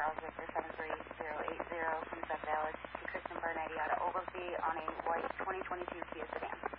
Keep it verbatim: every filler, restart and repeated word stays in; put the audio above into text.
Charles Victor seven three zero eight zero from Seth Dallas to Kristen Barnetti out of Oglesby on a white twenty twenty-two Kia sedan.